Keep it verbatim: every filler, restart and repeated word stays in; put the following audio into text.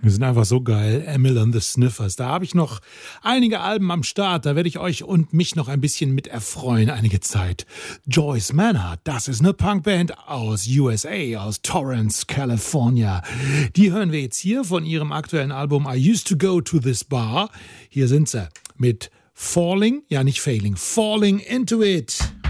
Wir sind einfach so geil. Emil and the Sniffers. Da habe ich noch einige Alben am Start. Da werde ich euch und mich noch ein bisschen mit erfreuen, einige Zeit. Joyce Manor, das ist eine Punkband aus U S A, aus Torrance, California. Die hören wir jetzt hier von ihrem aktuellen Album I Used to Go to This Bar. Hier sind sie mit Falling, ja nicht Failing, Falling Into It.